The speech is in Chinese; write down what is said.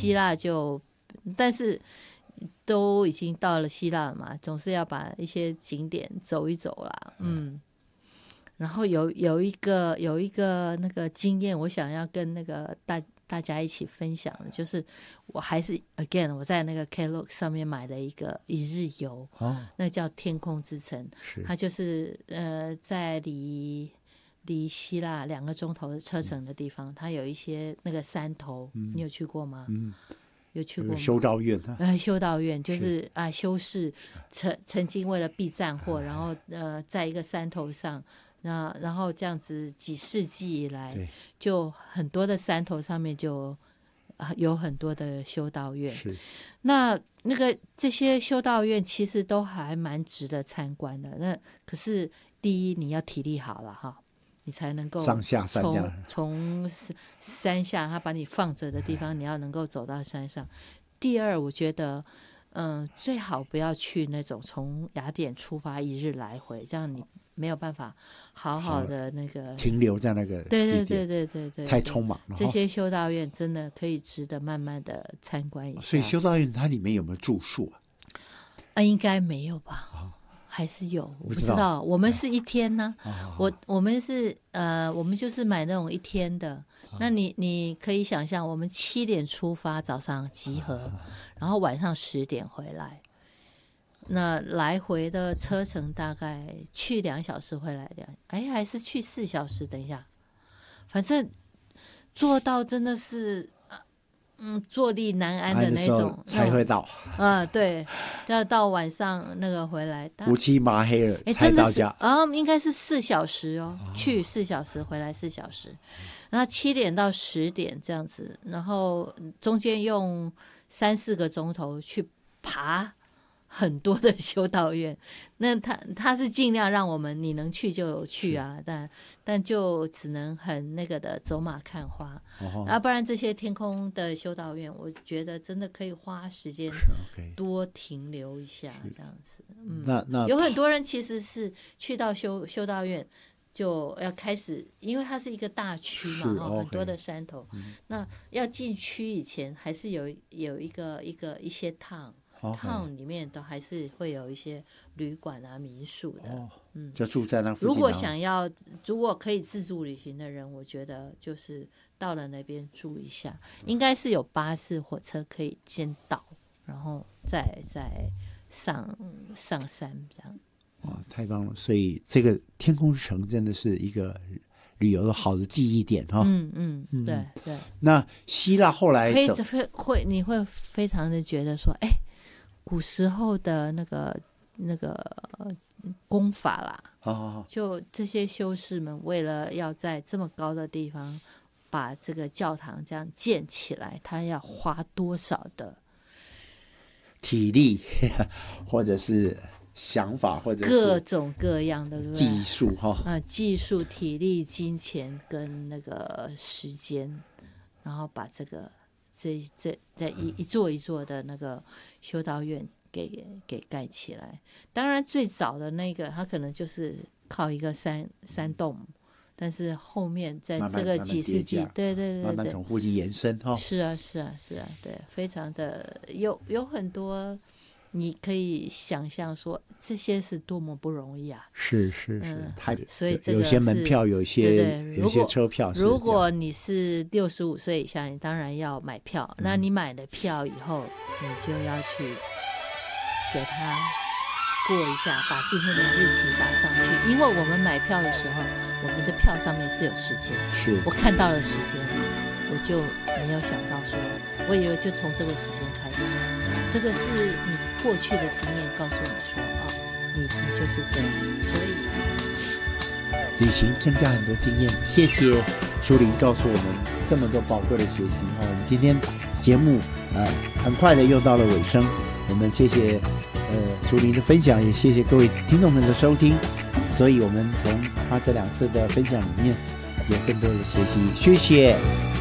希腊但是都已经到了希腊了嘛，总是要把一些景点走一走啦。然后有一个那个经验，我想要跟那个大家一起分享的，就是我还是 again 我在那个 Klook 上面买了一个一日游，那叫天空之城，它就是在离希腊2个钟头的车程的地方，它有一些那个山头，你有去过吗？有去过吗？ 修道院修道院就是修士曾经为了避战祸，然后在一个山头上，然后这样子几世纪以来，就很多的山头上面就有很多的修道院。是那个这些修道院其实都还蛮值得参观的。那可是第一你要体力好了哈，你才能够上下山这样， 从山下他把你放着的地方，你要能够走到山上。第二，我觉得最好不要去那种从雅典出发一日来回，这样你没有办法好好的那个停留在那个地点，对，太匆忙了。 这些修道院真的可以值得慢慢的参观一下。 所以修道院它里面有没有住宿应该没有吧？还是有，我不知道。我们是一天呢，我们就是买那种一天的。那你可以想象，我们7点出发，早上集合，然后晚上10点回来。那来回的车程大概去2小时，回来还是去4小时？等一下，反正做到真的是坐立难安的那种才会到。 对，要到晚上那个回来乌漆麻黑了才到家。 应该是4小时去4小时，回来4小时。那7点到10点这样子，然后中间用3-4个钟头去爬很多的修道院。那他是尽量让我们你能去就去啊，但就只能很那个的走马看花。不然这些天空的修道院，我觉得真的可以花时间多停留一下这样子。那有很多人其实是去到修道院就要开始，因为它是一个大区嘛，很多的山头。那要进区以前，还是有一些town里面都还是会有一些旅馆啊、民宿的。 就住在那附近。 如果可以自助旅行的人，我觉得就是到了那边住一下，应该是有巴士、火车可以先到，然后再上山这样。 太棒了！所以这个天空之城真的是一个旅游的好的记忆点对。 那希腊后来你会非常的觉得说，古时候的那个功法啦，就这些修士们为了要在这么高的地方把这个教堂这样建起来，他要花多少的体力或者是想法，或者是各种各样的技术技术、体力、金钱跟那个时间，然后把这一座一座的那个修道院给盖起来。当然最早的那个它可能就是靠一个山洞，但是后面在这个几世纪，对， 慢慢从附近延伸是啊，对，非常的有很多。你可以想象说这些是多么不容易啊！ 是， 所以这个有些门票，有些车票。 如果你是65岁以下，你当然要买票。那你买了票以后，你就要去给他过一下，把今天的日期打上去。因为我们买票的时候，我们的票上面是有时间。 是我看到了时间，我就没有想到说，我以为就从这个时间开始。这个是你过去的经验告诉你说你就是这样，所以旅行增加很多经验。谢谢淑玲告诉我们这么多宝贵的学习我们今天节目很快的又到了尾声，我们谢谢淑玲的分享，也谢谢各位听众们的收听。所以我们从他这2次的分享里面有更多的学习，谢谢。